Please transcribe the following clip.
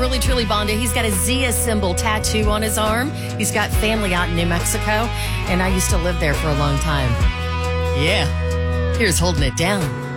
really truly bonded. He's got a Zia symbol tattoo on his arm. He's got family out in New Mexico, and I used to live there for a long time. Yeah, here's holding it down.